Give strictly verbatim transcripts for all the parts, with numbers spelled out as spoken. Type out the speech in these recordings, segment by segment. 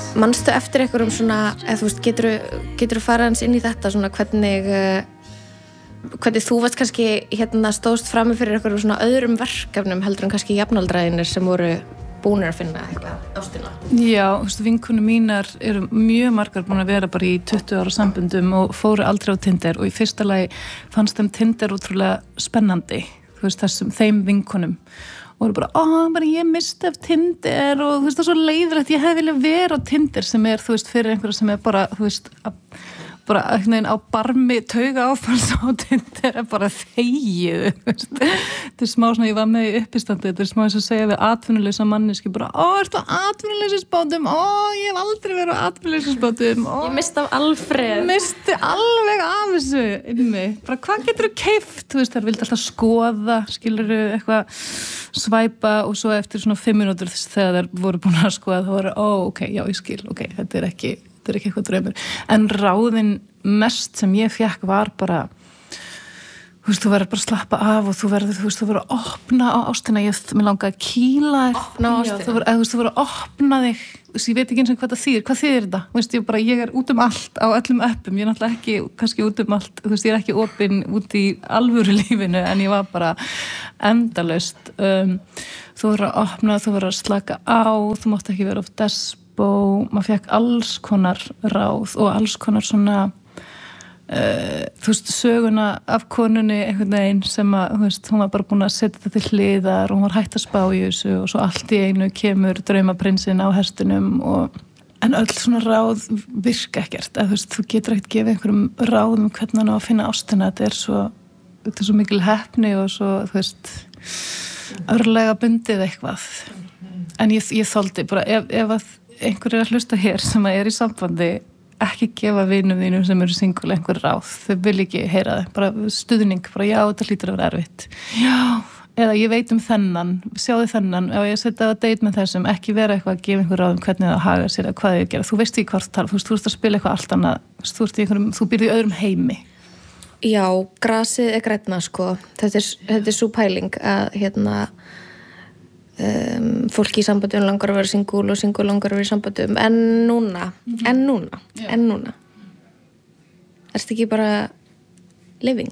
manstu eftir einhverjum svona, eða þú veist, getur getur fara hans inn í þetta svona hvernig hvernig þú varst kannski hérna stóðst frammi fyrir einhverjum svona öðrum verkefnum heldur en kannski jafnaldraðinir sem voru búnir að finna eitthvað ástina? Já, þú veist, vinkonur mínar eru mjög margar búin að vera bara í tuttugu ára samböndum og fóru aldrei á Tinder og í fyrsta lagi fannst þeim Tinder útrúlega spennandi, þú veist, þessum, þeim vinkonum og voru bara, ó, bara ég misti af Tinder og þú veist, það er svo leiðilegt, ég hef viljað vera á Tinder sem er, þú veist, fyrir einhverja sem er bara, þú veist, að bara einhvern veginn á barmi tauga áfalls á Tinder er bara þegju þetta er smá svona, ég var með í uppistandi þetta er smá eins að segja við atvinnuleysa manneski bara, ó, ertu á atvinnuleysisbátum ó, ég hef aldrei verið á atvinnuleysisbátum ég misti af Alfreð misti alveg af þessu inni, bara hvað getur þú keypt þú veist, þær vildi alltaf skoða skilurðu eitthvað svæpa og svo eftir svona fimm mínútur þegar þær voru búin að skoða þá voru, ó, ok, já, ég skil, ok, þetta er ekki þetta er ekki eitthvað draumur, en ráðin mest sem ég fekk var bara þú veist, þú verður bara að slappa af og þú verður, þú veist, þú verður að opna á ástina, ég, mér langaði að kýla opna á ástina, þú verður, þú veist, þú verður að opna þig, þú veist, ég veit ekki eins og hvað það þýðir, hvað þýðir þetta, þú veist, ég bara, ég er út um allt á öllum appum, ég er náttúrulega ekki, kannski út um allt, þú veist, ég er ekki opin út í alvöru lífinu, en ég var bara endalaust, um, þú verður að opna, þú verður að slaka á, þú mátt ekki vera of desp og maður fekk alls konar ráð og alls konar svona uh, þú veist, söguna af konunni einhvern veginn sem að, þú veist, hún var bara búin að setja þetta til hliðar og hún var hætt að spá í þessu og svo allt í einu kemur draumaprinsinn á hestunum og en öll svona ráð virka ekkert, að þú veist, þú getur ekkert gefið einhverjum ráðum hvernig hann á að finna ástina, þetta er svo þetta er svo mikil heppni og svo, þú veist örlega bundið eitthvað en ég, ég þoldi bara, ef, ef að einhver er að hlusta hér sem að er í sambandi ekki gefa vinum þínum sem eru single einhver ráð, þau vil ekki heyra það bara stuðning, bara já, þetta hlýtur að vera erfitt já, eða ég veit um þennan sjáðu þennan, ef ég setja á date með þessum, ekki vera eitthvað að gefa einhver ráð um hvernig það hagar sér, eða hvað þau gera, þú veist í hvort tala, þú veist, þú veist að spila eitthvað allt annað þú veist í einhverjum, þú býrð í öðrum heimi Já, grasið er grænna sko, þetta er, þetta er svo pæling að hérna Um, fólki í sambandum langar að vera singul og singul langar að vera í sambandum en núna, mm-hmm. en núna, yeah. en núna ertu ekki bara living?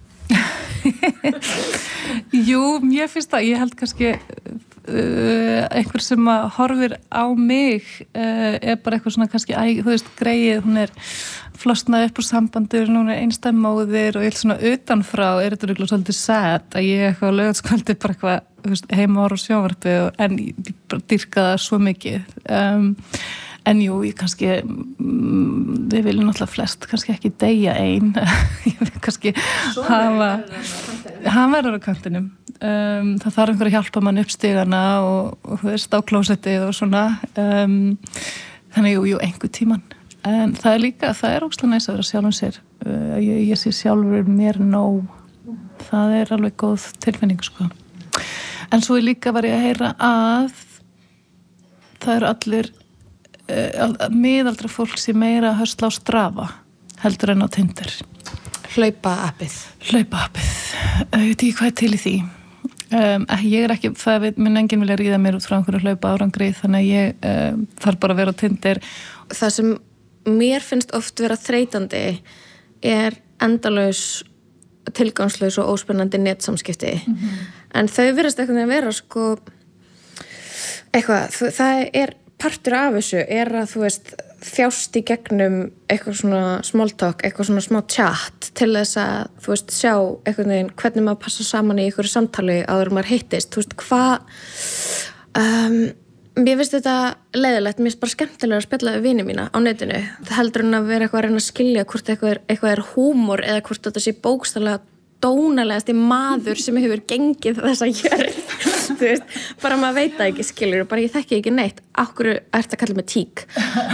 Jú, mér finnst það, ég held kannski uh, einhver sem að horfir á mig uh, er bara eitthvað svona kannski, æ, þú veist, greið, hún er flosnaði upp úr sambandur, hún er einstæð móðir og ég held svona utanfrá er þetta rúglega svolítið sad að ég eitthvað á laugardagskvöldi bara eitthvað, þú veist, heima ára og sjónvarpi og, en ég bara dýrka það svo mikið um, en jú, ég kannski mm, við viljum náttúrulega flest kannski ekki deyja ein ég vil kannski svo hafa hann verður á kantinum um, það þarf einhver að hjálpa mann upp stigana og, og þú veist, á klósettið og svona um, þannig jú, jú, einhver tíman en það er líka, það er ógeðslega næs að vera sjálfum sér uh, ég, ég sé sjálfur mér nóg það er alveg góð tilfinning sko en svo líka var ég að heyra að það eru allir uh, miðaldra fólk sem meira að höstla á Strava heldur en á Tinder hlaupa appið hlaupa appið, uh, ég veit ekki hvað er til í því um, ég er ekki, það veit minn enginn vilja ríða mér út frá einhverju hlaupa árangrið þannig að ég uh, þarf bara að vera á Tinder það sem mér finnst oft vera þreytandi er endalaus tilgangslaus og óspennandi netsamskipti mm-hmm. en þau virðast eitthvað að vera sko eitthvað, það er partur af þessu er að þú veist þjást í gegnum eitthvað svona small talk, eitthvað svona smá chat til þess að þú veist sjá eitthvað neginn hvernig maður passa saman í einhverju samtali áður maður hittist, þú veist hvað um, mér finnst þetta leiðilegt, mér finnst bara skemmtilega að spjalla við vini mína á netinu. Það heldur en að vera eitthvað að reyna að skilja hvort eitthvað er, eitthvað er húmor eða hvort þetta sé bókstaflega dónalegasti maður sem hefur gengið þessa jörð. Þú veist, bara maður veit það ekki, skilur, bara ég þekki ekki neitt. Akkur ert að kalla mig tík.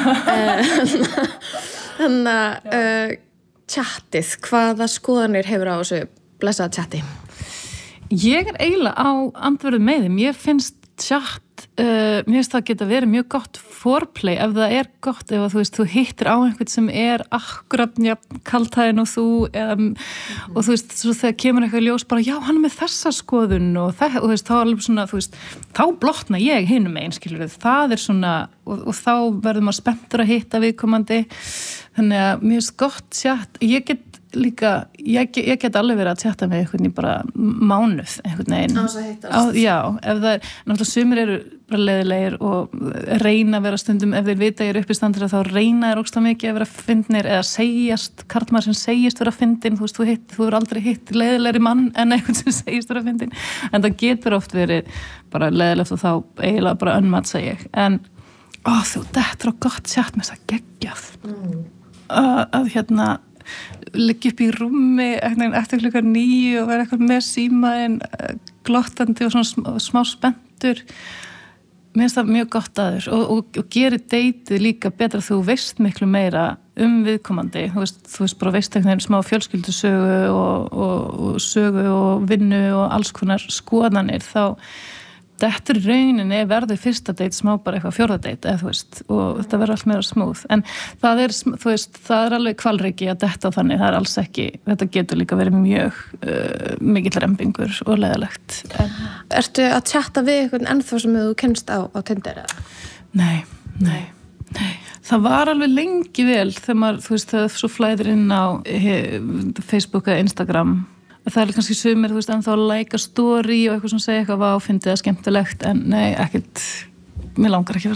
Þannig að uh, tjattið, hvaða skoðanir hefur á þessu blessaða tjatti? Ég er eiginlega á andverðu með þeim. Ég finnst tjatt Uh, mér finnst það geta verið mjög gott foreplay ef það er gott, ef að, þú veist, þú hittir á einhvern sem er akkurat jafn kaldhæðin og þú eða, mm-hmm. og þú veist, svo þegar kemur eitthvað ljós bara, já, hann er með þessa skoðun og, það, og þú veist, þá alveg svona, þú veist þá blotna ég hinum megin, skilur við það er svona, og, og þá verður maður spenntur að hitta viðkomandi þannig að mér finnst gott chat ég get líka, ég, ég get alveg verið að tjata með einhvern í bara mánuð einhvern veginn. Á þess að hittast. Á, já, ef það er, náttúrulega sumir eru bara leiðilegir og reyna að vera stundum, ef þeir vita ég er upp í standir þá reyna er ógsta mikið að vera fyndnir eða segjast, karlmaður sem segist vera fyndin, þú veist, þú hitt, þú er aldrei hitt leiðilegri mann en einhvern sem segist vera fyndin, en það getur oft verið bara leiðilegt og þá eiginlega bara önnmatsa ég, en ó, þú, þetta er gott chat með þess að geggjað mm. að, að hérna liggja upp í rúmi eftir klukkan níu og vera eitthvað með símaðinn glottandi og svona smá, smá spenntur mér finnst það mjög gott aður og, og, og gerir deytið líka betra þú veist miklu meira um viðkomandi þú veist, þú veist bara veist eitthvað smá fjölskyldusögu og, og, og sögu og vinnu og alls konar skoðanir þá þetta er rauninni verður fyrsta date smá bara eitthvað fjórða date eða þú veist og þetta verður allt meira smúð en það er, þú veist, það er alveg kvalreiki að detta á þannig, það er alls ekki þetta getur líka verið mjög uh, mikill rembingur og leiðilegt en... Ertu að chatta við einhvern ennþá sem þú kennst á, á Tinder eða? Nei, nei, nei það var alveg lengi vel þegar maður, þú veist, það svo flæðir inn á he, Facebook eða Instagram það er kannski sumir, þú veist, en þá like a story og eitthvað sem segja eitthvað var áfindið að skemmtilegt en nei, ekkert, mér langar ekki